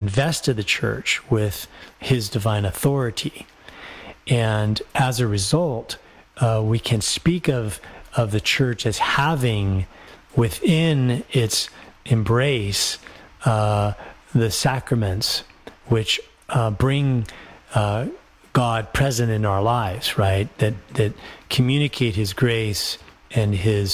invested the church with his divine authority. And as a result, we can speak of the church as having within its embrace the sacraments which bring God present in our lives, right? That communicate his grace and his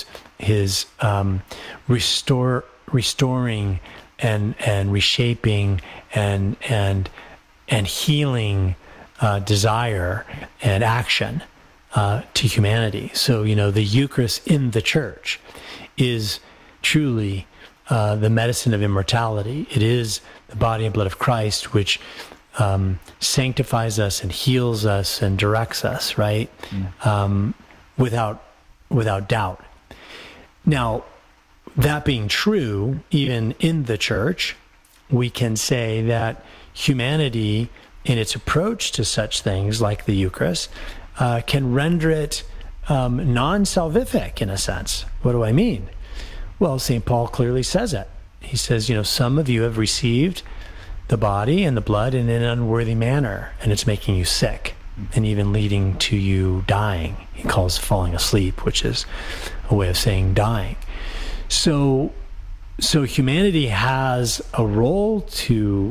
restoring and reshaping and healing desire and action to humanity. So, the Eucharist in the church is truly the medicine of immortality. It is the body and blood of Christ, which sanctifies us and heals us and directs us, right? Without doubt. Now, that being true, even in the church, we can say that humanity, in its approach to such things like the Eucharist, can render it non-salvific in a sense. What do I mean? Well, St. Paul clearly says it. He says, some of you have received the body and the blood in an unworthy manner, and it's making you sick and even leading to you dying. He calls falling asleep, which is a way of saying dying. So humanity has a role to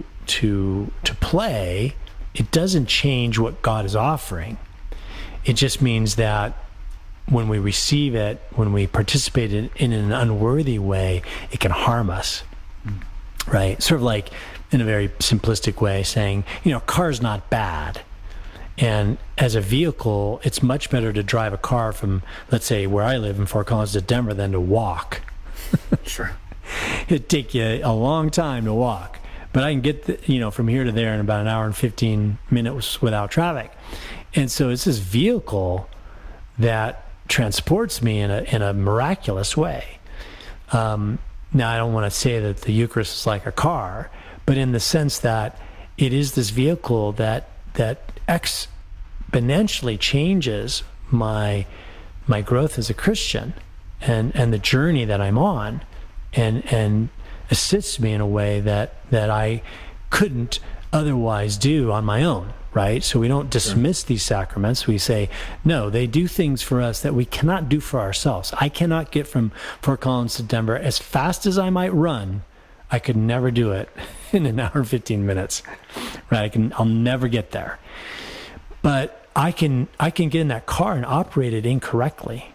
play. It doesn't change what God is offering. It just means that when we receive it, when we participate in an unworthy way, it can harm us, right? Sort of like, in a very simplistic way, saying, car's not bad. And as a vehicle, it's much better to drive a car from, let's say, where I live in Fort Collins to Denver than to walk. Sure. It'd take you a long time to walk. But I can get, from here to there in about an hour and 15 minutes without traffic. And so it's this vehicle that transports me in a miraculous way. Now, I don't want to say that the Eucharist is like a car, but in the sense that it is this vehicle that exponentially changes my growth as a Christian and the journey that I'm on, and assists me in a way that I couldn't otherwise do on my own, right? So we don't dismiss these sacraments. We say, no, they do things for us that we cannot do for ourselves. I cannot get from Fort Collins to Denver as fast as I might run. I could never do it in an hour and 15 minutes, right? I'll never get there. But I can get in that car and operate it incorrectly.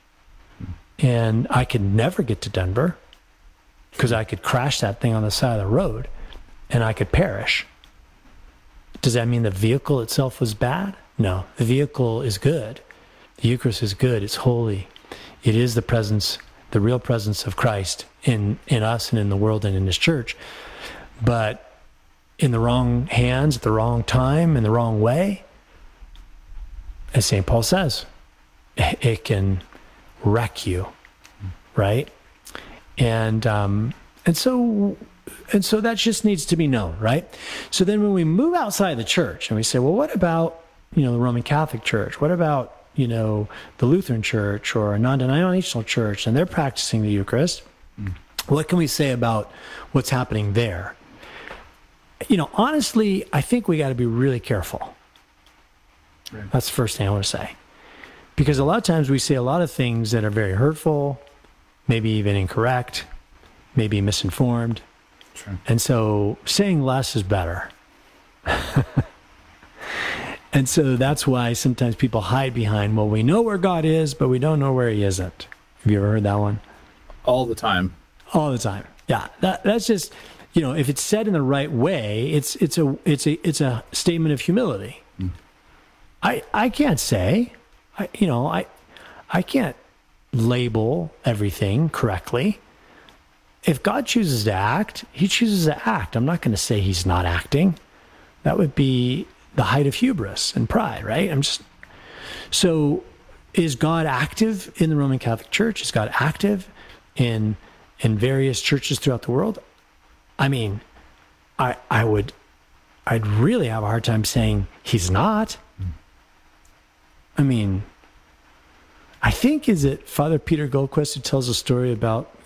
And I could never get to Denver because I could crash that thing on the side of the road and I could perish. Does that mean the vehicle itself was bad? No, the vehicle is good. The Eucharist is good. It's holy. It is the real presence of Christ in us and in the world and in his church. But in the wrong hands, at the wrong time, in the wrong way, as St. Paul says, it can wreck you, right? And so that just needs to be known, right? So then when we move outside the church and we say, well, what about, the Roman Catholic Church? What about, the Lutheran Church or a non-denominational church, and they're practicing the Eucharist? What can we say about what's happening there? Honestly, I think we got to be really careful. Right. That's the first thing I want to say. Because a lot of times we say a lot of things that are very hurtful, maybe even incorrect, maybe misinformed. Sure. And so saying less is better. And so that's why sometimes people hide behind, well, we know where God is, but we don't know where he isn't. Have you ever heard that one? All the time. All the time. Yeah. That's just, if it's said in the right way, it's a statement of humility. I can't say, I can't label everything correctly. If God chooses to act, he chooses to act. I'm not going to say he's not acting. That would be the height of hubris and pride, right? So is God active in the Roman Catholic Church? Is God active in various churches throughout the world? I mean, I'd really have a hard time saying he's not. I think, is it Father Peter Goldquist who tells a story about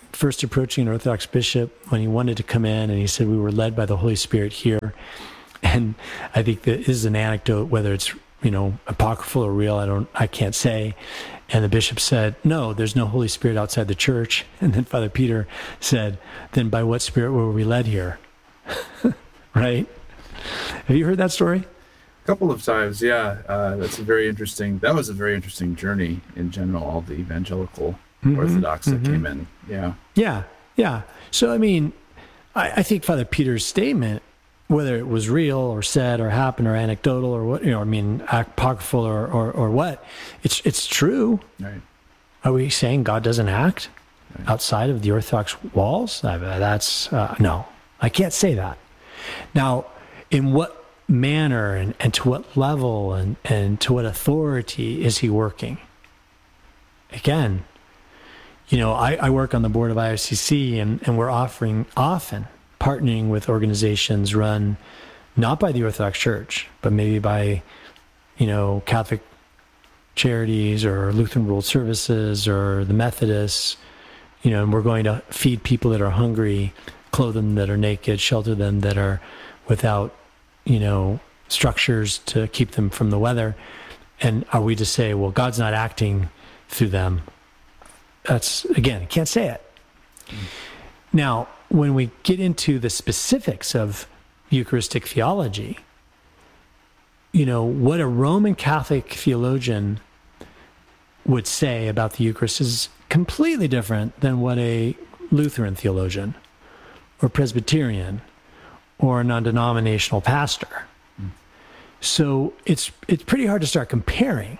first approaching an Orthodox bishop when he wanted to come in, and he said, we were led by the Holy Spirit here. And I think that this is an anecdote, whether it's, apocryphal or real, I can't say. And the bishop said, no, there's no Holy Spirit outside the church. And then Father Peter said, then by what Spirit were we led here? Right? Have you heard that story? A couple of times, yeah. That was a very interesting journey in general, all the evangelical Orthodox that came in. Yeah. Yeah. So, I think Father Peter's statement, whether it was real or said or happened or anecdotal or what, apocryphal or what, it's true. Right. Are we saying God doesn't act outside of the Orthodox walls? No, I can't say that. Now, in what manner and to what level and to what authority is he working? Again, I work on the board of IOCC, and we're often partnering with organizations run not by the Orthodox Church, but maybe by, Catholic Charities or Lutheran World Services or the Methodists, and we're going to feed people that are hungry, clothe them that are naked, shelter them that are without, structures to keep them from the weather. And are we to say, well, God's not acting through them? That's, again, I can't say it. Now, when we get into the specifics of Eucharistic theology, what a Roman Catholic theologian would say about the Eucharist is completely different than what a Lutheran theologian or Presbyterian or a non-denominational pastor. So it's pretty hard to start comparing.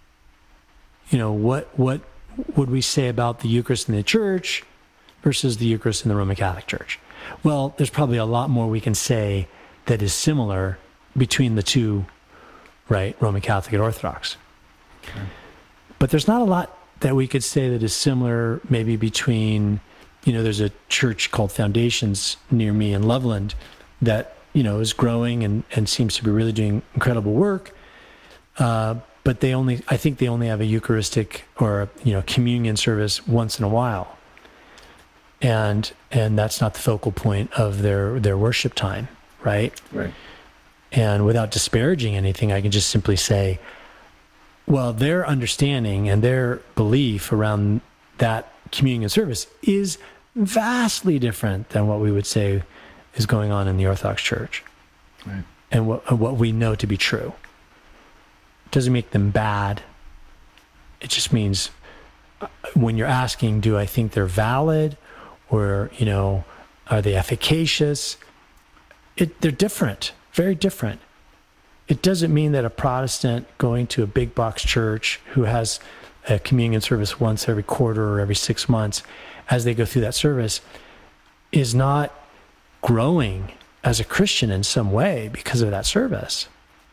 What would we say about the Eucharist in the Church versus the Eucharist in the Roman Catholic Church? Well, there's probably a lot more we can say that is similar between the two, right, Roman Catholic and Orthodox. Okay. But there's not a lot that we could say that is similar maybe between, there's a church called Foundations near me in Loveland that, is growing and seems to be really doing incredible work. But I think they only have a Eucharistic or, communion service once in a while. And that's not the focal point of their worship time, right? Right. And without disparaging anything, I can just simply say, well, their understanding and their belief around that communion service is vastly different than what we would say is going on in the Orthodox Church. Right. And what we know to be true. It doesn't make them bad. It just means when you're asking, do I think they're valid? Or, are they efficacious? They're different, very different. It doesn't mean that a Protestant going to a big box church who has a communion service once every quarter or every 6 months, as they go through that service, is not growing as a Christian in some way because of that service.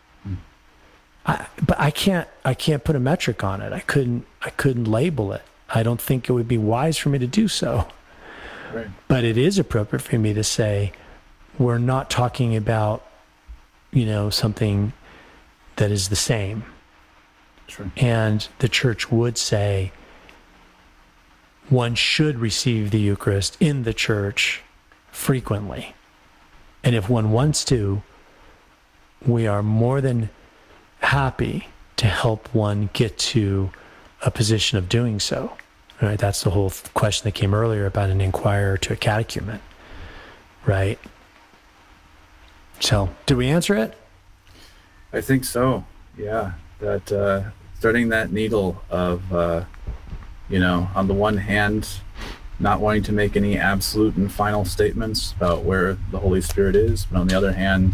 But I can't put a metric on it. I couldn't label it. I don't think it would be wise for me to do so. Right. But it is appropriate for me to say, we're not talking about, something that is the same. Sure. And the church would say one should receive the Eucharist in the church frequently. And if one wants to, we are more than happy to help one get to a position of doing so. Right? That's the whole question that came earlier about an inquirer to a catechumen, right? So, did we answer it? I think so. Yeah, that threading that needle of, on the one hand, not wanting to make any absolute and final statements about where the Holy Spirit is, but on the other hand,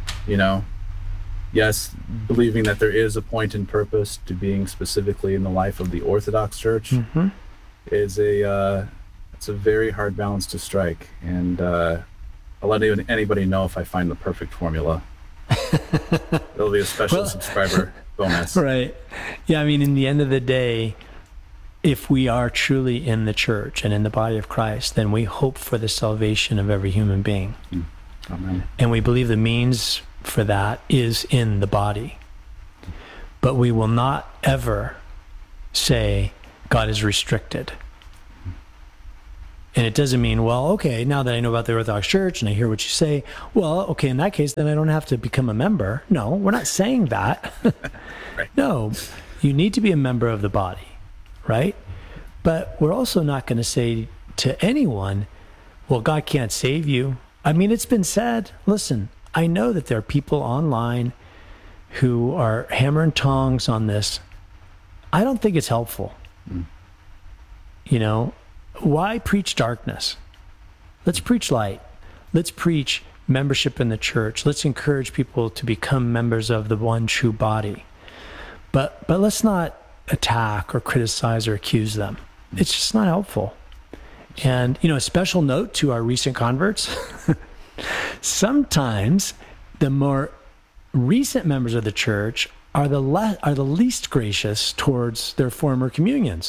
yes, believing that there is a point and purpose to being specifically in the life of the Orthodox Church. Mm-hmm. It's a very hard balance to strike, and I'll let anybody know if I find the perfect formula. There'll be a special subscriber bonus. Right. Yeah, in the end of the day, if we are truly in the church and in the body of Christ, then we hope for the salvation of every human being. Amen. And we believe the means for that is in the body. But we will not ever say God is restricted. And it doesn't mean, well, okay, now that I know about the Orthodox Church and I hear what you say, well, okay, in that case, then I don't have to become a member. No, we're not saying that. Right. No, you need to be a member of the body, right? But we're also not going to say to anyone, well, God can't save you. I mean, it's been said, listen, I know that there are people online who are hammer and tongs on this. I don't think it's helpful. You know, why preach darkness? Let's preach light. Let's preach membership in the church. Let's encourage people to become members of the one true body. But let's not attack or criticize or accuse them. It's just not helpful. And, you know, a special note to our recent converts, sometimes the more recent members of the church are the least gracious towards their former communions.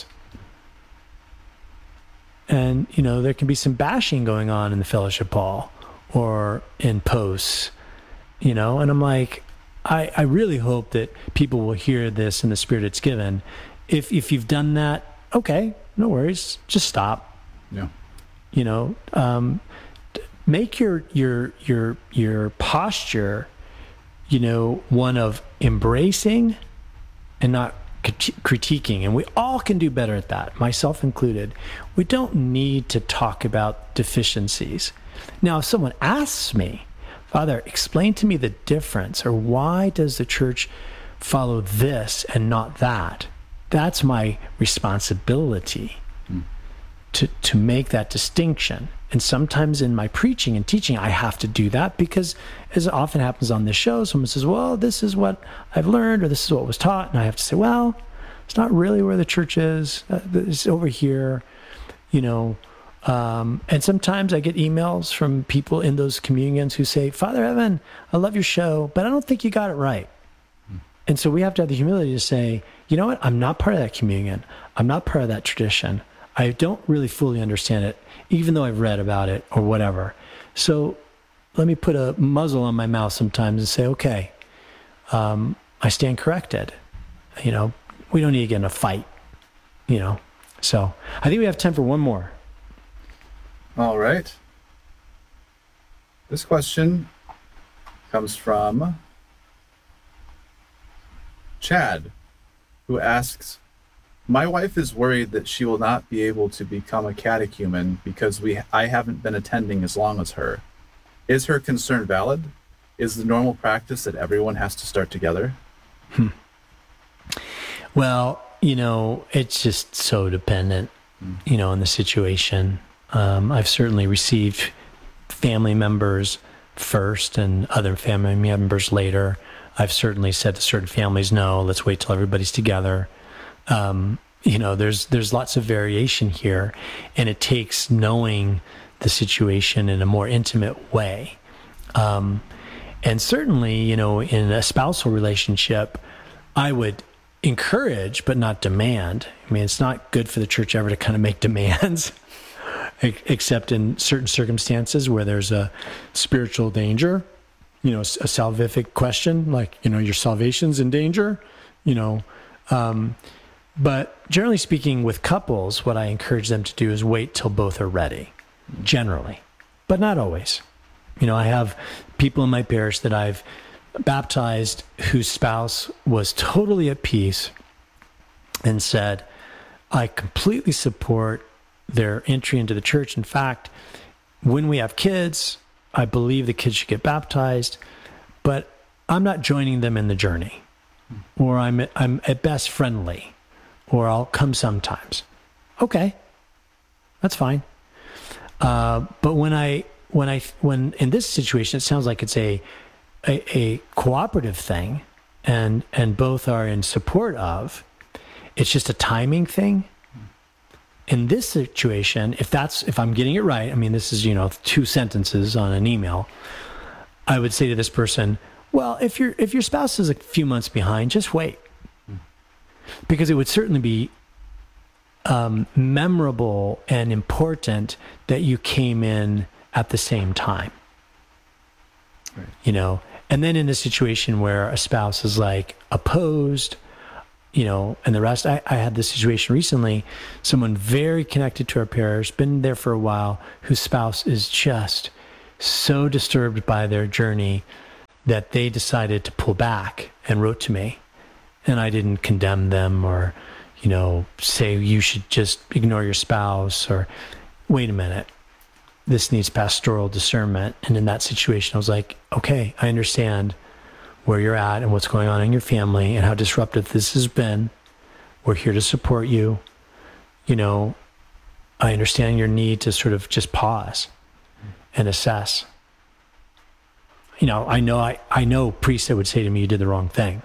And, you know, there can be some bashing going on in the fellowship hall or in posts, you know, and I'm like, I really hope that people will hear this in the spirit it's given. If you've done that, okay, no worries, just stop. Yeah. You know, make your posture, you know, one of embracing and not critiquing. And we all can do better at that, myself included. We don't need to talk about deficiencies. Now, if someone asks me, Father, explain to me the difference, or why does the church follow this and not that? That's my responsibility to make that distinction. And sometimes in my preaching and teaching, I have to do that because, as often happens on this show, someone says, well, this is what I've learned, or this is what was taught. And I have to say, well, it's not really where the church is. It's over here, you know. And sometimes I get emails from people in those communions who say, Father Evan, I love your show, but I don't think you got it right. And so we have to have the humility to say, you know what? I'm not part of that communion. I'm not part of that tradition. I don't really fully understand it, even though I've read about it or whatever. So let me put a muzzle on my mouth sometimes and say, okay, I stand corrected. You know, we don't need to get in a fight, you know. So I think we have time for one more. All right. This question comes from Chad, who asks, my wife is worried that she will not be able to become a catechumen because I haven't been attending as long as her. Is her concern valid? Is the normal practice that everyone has to start together? Well, you know, it's just so dependent, you know, on the situation. I've certainly received family members first and other family members later. I've certainly said to certain families, no, let's wait till everybody's together. You know, there's lots of variation here, and it takes knowing the situation in a more intimate way. And certainly, you know, in a spousal relationship, I would encourage, but not demand. I mean, it's not good for the church ever to kind of make demands, except in certain circumstances where there's a spiritual danger, you know, a salvific question, like, you know, your salvation's in danger, you know. But generally speaking, with couples, what I encourage them to do is wait till both are ready, generally, but not always. You know, I have people in my parish that I've baptized whose spouse was totally at peace and said, I completely support their entry into the church. In fact, when we have kids, I believe the kids should get baptized, but I'm not joining them in the journey, or I'm at best friendly, or I'll come sometimes. Okay, that's fine. But when in this situation, it sounds like it's a cooperative thing, and both are in support of. It's just a timing thing. In this situation, if I'm getting it right, I mean, this is, you know, 2 sentences on an email. I would say to this person, well, if your spouse is a few months behind, just wait, because it would certainly be memorable and important that you came in at the same time. Right. You know, and then in a situation where a spouse is like opposed, and the rest. I had this situation recently, someone very connected to our prayers, been there for a while, whose spouse is just so disturbed by their journey that they decided to pull back and wrote to me. And I didn't condemn them or, say you should just ignore your spouse or wait a minute. This needs pastoral discernment. And in that situation, I was like, okay, I understand where you're at and what's going on in your family and how disruptive this has been. We're here to support you. I understand your need to sort of just pause and assess. I know priests that would say to me, you did the wrong thing.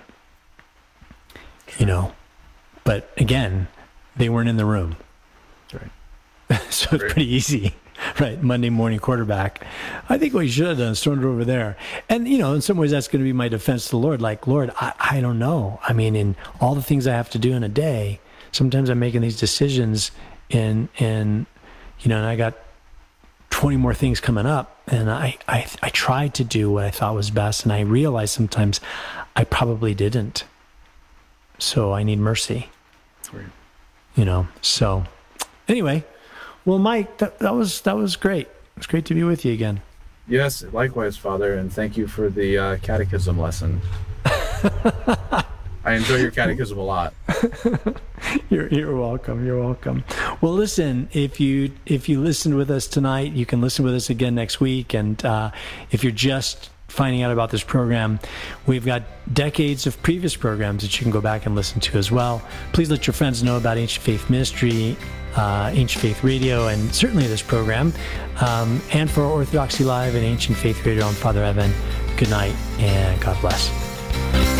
But again, they weren't in the room. That's right. So it's pretty easy. Right, Monday morning quarterback. I think what you should have done is thrown it over there. And, in some ways, that's going to be my defense to the Lord. Like, Lord, I don't know. I mean, in all the things I have to do in a day, sometimes I'm making these decisions and I got 20 more things coming up. And I tried to do what I thought was best. And I realized sometimes I probably didn't. So I need mercy. Right. So anyway. Well, Mike, that was great. It's great to be with you again. Yes, likewise, Father, and thank you for the catechism lesson. I enjoy your catechism a lot. You're welcome. You're welcome. Well, listen, if you listened with us tonight, you can listen with us again next week. And if you're just finding out about this program, we've got decades of previous programs that you can go back and listen to as well. Please let your friends know about Ancient Faith Ministry, Ancient Faith Radio, and certainly this program. And for Orthodoxy Live and Ancient Faith Radio, I'm Father Evan. Good night and God bless.